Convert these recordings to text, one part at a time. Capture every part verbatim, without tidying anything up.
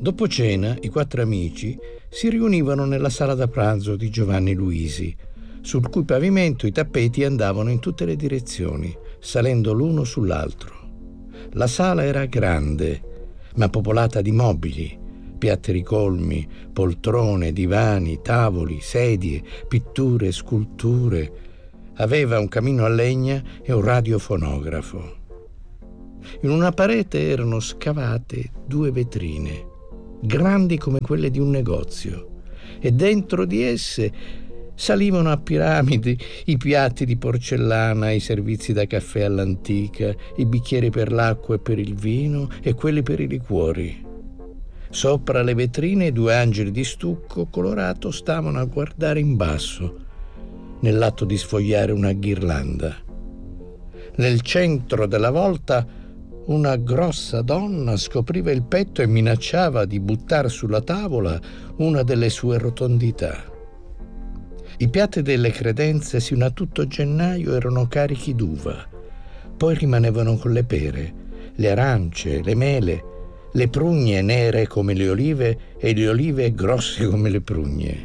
Dopo cena, i quattro amici si riunivano nella sala da pranzo di Giovanni Luisi, sul cui pavimento i tappeti andavano in tutte le direzioni, salendo l'uno sull'altro. La sala era grande, ma popolata di mobili, piatti ricolmi, poltrone, divani, tavoli, sedie, pitture, sculture. Aveva un camino a legna e un radiofonografo. In una parete erano scavate due vetrine, grandi come quelle di un negozio, e dentro di esse salivano a piramidi i piatti di porcellana, i servizi da caffè all'antica, i bicchieri per l'acqua e per il vino e quelli per i liquori. Sopra le vetrine due angeli di stucco colorato stavano a guardare in basso, nell'atto di sfogliare una ghirlanda. Nel centro della volta una grossa donna scopriva il petto e minacciava di buttare sulla tavola una delle sue rotondità. I piatti delle credenze sino a tutto gennaio erano carichi d'uva, poi rimanevano con le pere, le arance, le mele, le prugne nere come le olive e le olive grosse come le prugne.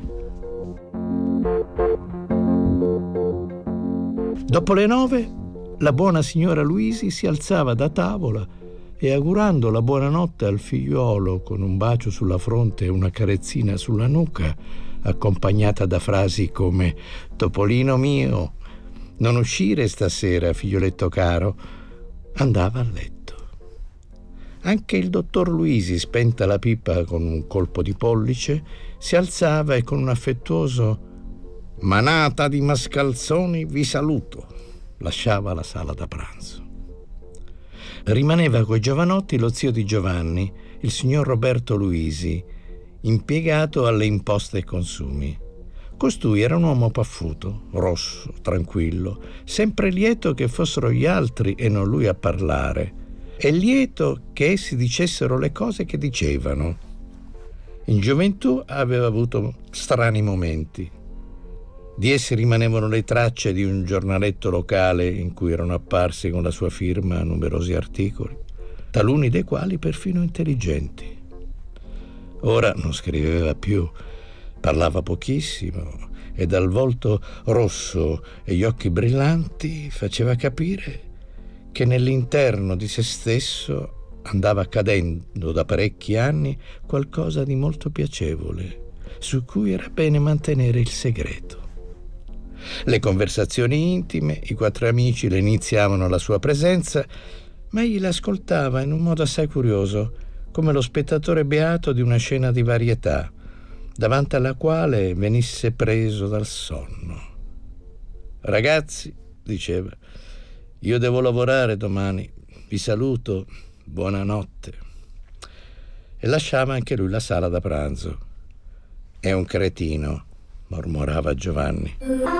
Dopo le nove, la buona signora Luisi si alzava da tavola e, augurando la buonanotte al figliuolo con un bacio sulla fronte e una carezzina sulla nuca, accompagnata da frasi come «Topolino mio, non uscire stasera, figlioletto caro», andava a letto. Anche il dottor Luisi, spenta la pipa con un colpo di pollice, si alzava e con un affettuoso «Manata di mascalzoni, vi saluto», lasciava la sala da pranzo. Rimaneva coi giovanotti lo zio di Giovanni, il signor Roberto Luisi, impiegato alle imposte e consumi. Costui era un uomo paffuto, rosso, tranquillo, sempre lieto che fossero gli altri e non lui a parlare, e lieto che essi dicessero le cose che dicevano. In gioventù aveva avuto strani momenti. Di essi rimanevano le tracce di un giornaletto locale in cui erano apparsi con la sua firma numerosi articoli, taluni dei quali perfino intelligenti. Ora non scriveva più, parlava pochissimo e dal volto rosso e gli occhi brillanti faceva capire che nell'interno di se stesso andava accadendo da parecchi anni qualcosa di molto piacevole, su cui era bene mantenere il segreto. Le conversazioni intime, i quattro amici le iniziavano alla sua presenza, ma egli l'ascoltava in un modo assai curioso, come lo spettatore beato di una scena di varietà, davanti alla quale venisse preso dal sonno. «Ragazzi», diceva, «io devo lavorare domani, vi saluto, buonanotte». E lasciava anche lui la sala da pranzo. «È un cretino», mormorava Giovanni.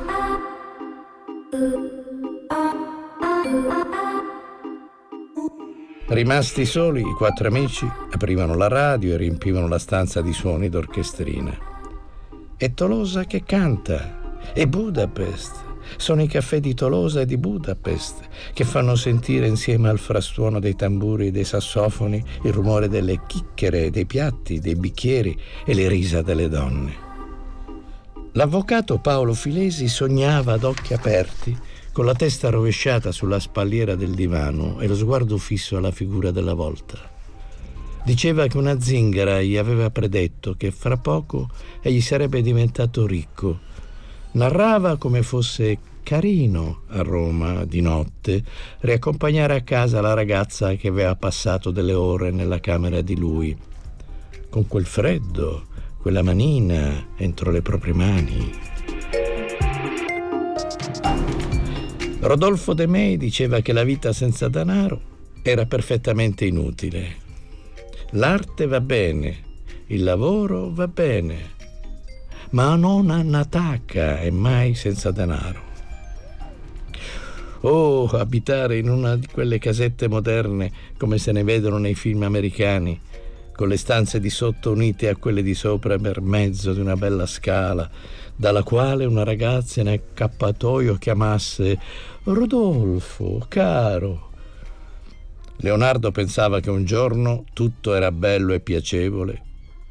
Rimasti soli, i quattro amici aprivano la radio e riempivano la stanza di suoni d'orchestrina. «È Tolosa che canta, è Budapest, sono i caffè di Tolosa e di Budapest che fanno sentire insieme al frastuono dei tamburi e dei sassofoni il rumore delle chicchere, dei piatti, dei bicchieri e le risa delle donne». L'avvocato Paolo Filesi sognava ad occhi aperti, con la testa rovesciata sulla spalliera del divano e lo sguardo fisso alla figura della volta. Diceva che una zingara gli aveva predetto che fra poco egli sarebbe diventato ricco. Narrava come fosse carino a Roma di notte riaccompagnare a casa la ragazza che aveva passato delle ore nella camera di lui, con quel freddo, quella manina entro le proprie mani. Rodolfo De Mei diceva che la vita senza denaro era perfettamente inutile. L'arte va bene, il lavoro va bene, ma non annatacca e mai senza denaro. Oh, abitare in una di quelle casette moderne come se ne vedono nei film americani, con le stanze di sotto unite a quelle di sopra per mezzo di una bella scala, dalla quale una ragazza in accappatoio chiamasse «Rodolfo, caro». Leonardo pensava che un giorno tutto era bello e piacevole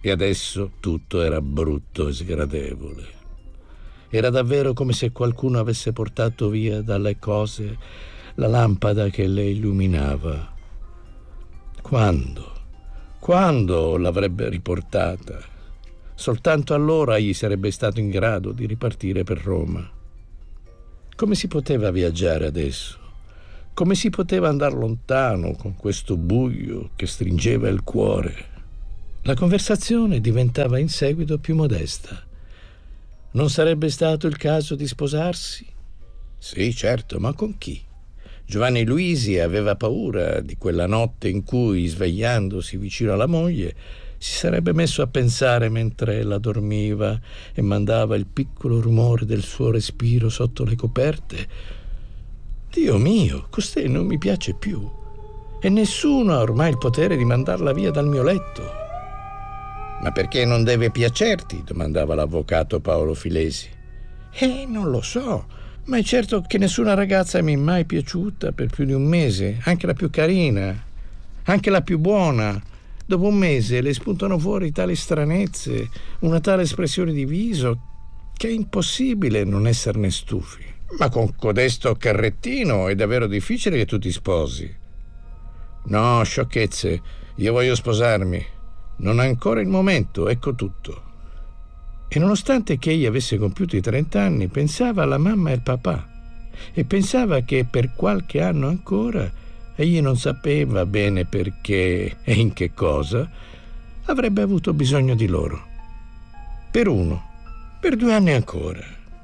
E adesso tutto era brutto e sgradevole. Era davvero come se qualcuno avesse portato via dalle cose la lampada che le illuminava. Quando? Quando l'avrebbe riportata? Soltanto allora egli sarebbe stato in grado di ripartire per Roma. Come si poteva viaggiare adesso? Come si poteva andare lontano con questo buio che stringeva il cuore? La conversazione diventava in seguito più modesta. Non sarebbe stato il caso di sposarsi? Sì, certo, ma con chi? Giovanni Luisi aveva paura di quella notte in cui, svegliandosi vicino alla moglie, si sarebbe messo a pensare mentre ella dormiva e mandava il piccolo rumore del suo respiro sotto le coperte. Dio mio, costei non mi piace più e nessuno ha ormai il potere di mandarla via dal mio letto. Ma perché non deve piacerti? Domandava l'avvocato Paolo Filesi. Eh, non lo so, ma è certo che nessuna ragazza mi è mai piaciuta per più di un mese, anche la più carina, anche la più buona. Dopo un mese le spuntano fuori tali stranezze, una tale espressione di viso, che è impossibile non esserne stufi. Ma con codesto carrettino è davvero difficile che tu ti sposi. No, sciocchezze, io voglio sposarmi. Non è ancora il momento, ecco tutto. E nonostante che egli avesse compiuto i trent'anni, pensava alla mamma e al papà e pensava che per qualche anno ancora, egli non sapeva bene perché e in che cosa, avrebbe avuto bisogno di loro. Per uno, per due anni ancora.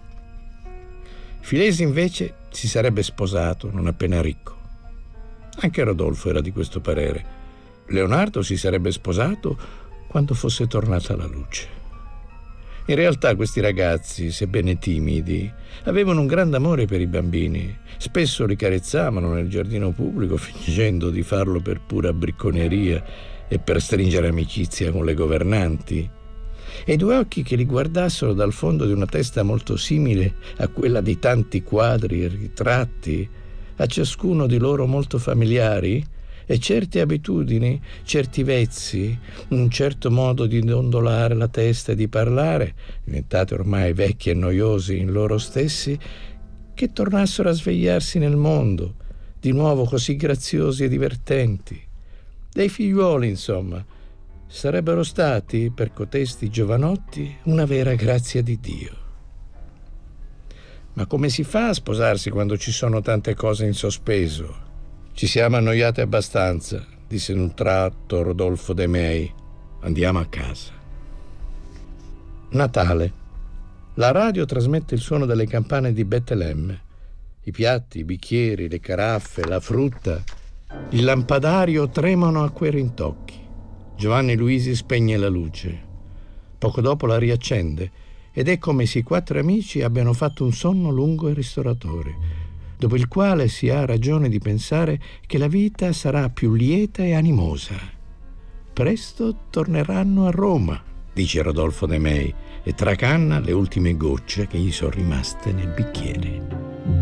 Filesi invece si sarebbe sposato non appena ricco. Anche Rodolfo era di questo parere. Leonardo si sarebbe sposato quando fosse tornata la luce. In realtà questi ragazzi, sebbene timidi, avevano un grande amore per i bambini. Spesso li carezzavano nel giardino pubblico, fingendo di farlo per pura bricconeria e per stringere amicizia con le governanti. E i due occhi che li guardassero dal fondo di una testa molto simile a quella di tanti quadri e ritratti, a ciascuno di loro molto familiari, e certe abitudini, certi vezzi, un certo modo di dondolare la testa e di parlare, diventate ormai vecchi e noiosi in loro stessi, che tornassero a svegliarsi nel mondo, di nuovo così graziosi e divertenti. Dei figliuoli, insomma, sarebbero stati, per cotesti giovanotti, una vera grazia di Dio. Ma come si fa a sposarsi quando ci sono tante cose in sospeso? Ci siamo annoiati abbastanza, disse in un tratto Rodolfo De Mei. Andiamo a casa. Natale. La radio trasmette il suono delle campane di Betlemme. I piatti, i bicchieri, le caraffe, la frutta, il lampadario tremano a quei rintocchi. Giovanni Luisi spegne la luce. Poco dopo la riaccende ed è come se i quattro amici abbiano fatto un sonno lungo e ristoratore, dopo il quale si ha ragione di pensare che la vita sarà più lieta e animosa. Presto torneranno a Roma, dice Rodolfo De Mei, e tracanna le ultime gocce che gli sono rimaste nel bicchiere.